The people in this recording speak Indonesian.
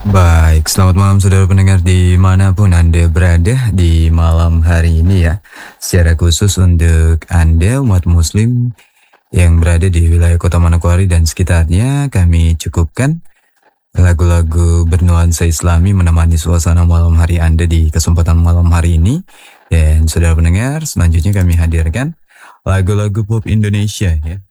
Baik, selamat malam saudara pendengar dimanapun Anda berada di malam hari ini ya. Secara khusus untuk Anda umat muslim yang berada di wilayah Kota Manokwari dan sekitarnya, kami cukupkan lagu-lagu bernuansa Islami menemani suasana malam hari Anda di kesempatan malam hari ini. Dan saudara pendengar, selanjutnya kami hadirkan lagu-lagu pop Indonesia ya.